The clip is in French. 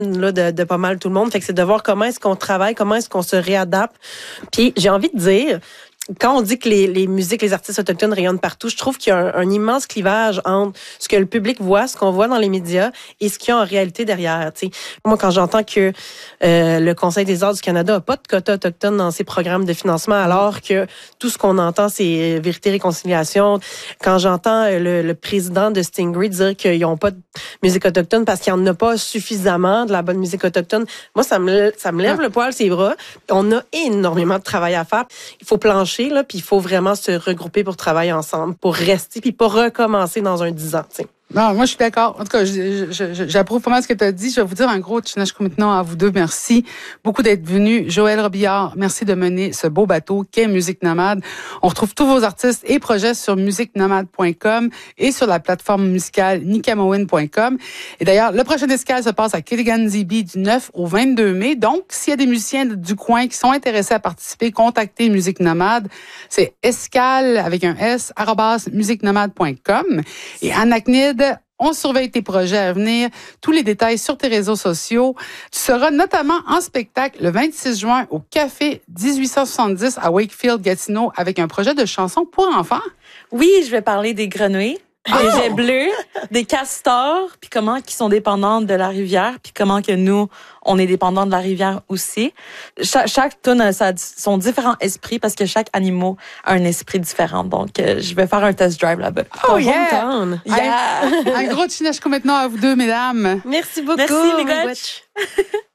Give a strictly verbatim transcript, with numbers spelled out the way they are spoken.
là, de, de pas mal tout le monde. Fait que c'est de voir comment est-ce qu'on travaille, comment est-ce qu'on se réadapte. Puis j'ai envie de dire, quand on dit que les, les musiques, les artistes autochtones rayonnent partout, je trouve qu'il y a un, un immense clivage entre ce que le public voit, ce qu'on voit dans les médias et ce qu'il y a en réalité derrière. T'sais. Moi, quand j'entends que euh, le Conseil des arts du Canada n'a pas de quota autochtone dans ses programmes de financement, alors que tout ce qu'on entend, c'est vérité, réconciliation. Quand j'entends le, le président de Stingray dire qu'ils n'ont pas de musique autochtone parce qu'il n'y en a pas suffisamment de la bonne musique autochtone, moi, ça me, ça me lève le poil ses bras. On a énormément de travail à faire. Il faut plancher. Là, puis il faut vraiment se regrouper pour travailler ensemble, pour rester, puis pas recommencer dans un dix ans. T'sais. Non, moi, je suis d'accord. En tout cas, je, je, je, j'approuve pas mal ce que tu as dit. Je vais vous dire un gros Tchinash maintenant à vous deux. Merci beaucoup d'être venus. Joël Robillard, merci de mener ce beau bateau qu'est Musique Nomade. On retrouve tous vos artistes et projets sur musique nomade point com et sur la plateforme musicale nikamowin point com. Et d'ailleurs, le prochain escale se passe à Kitigan-Zibi du neuf au vingt-deux mai. Donc, s'il y a des musiciens du coin qui sont intéressés à participer, contactez Musique Nomade. C'est escale avec un S, arobase musique nomade point com. Et Anacnid, on surveille tes projets à venir. Tous les détails sur tes réseaux sociaux. Tu seras notamment en spectacle le vingt-six juin au Café dix-huit cent soixante-dix à Wakefield, Gatineau, avec un projet de chanson pour enfants. Oui, je vais parler des grenouilles, des Oh! jets bleus, des castors, puis comment ils sont dépendants de la rivière, puis comment que nous, on est dépendants de la rivière aussi. Cha- chaque tune a sa- son différent esprit parce que chaque animal a un esprit différent. Donc, euh, je vais faire un test drive là-bas. Oh, Ton yeah! hometown. Un, un gros Tchinash maintenant à vous deux, mesdames. Merci beaucoup. Merci, les gars. Miigwech.